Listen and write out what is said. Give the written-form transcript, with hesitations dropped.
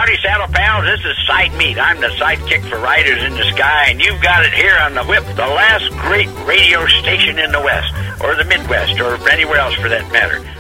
Howdy, Saddle Pals. This is Side Meat. I'm the sidekick for Riders in the Sky, and you've got it here on the Whip, the last great radio station in the West, or the Midwest, or anywhere else for that matter.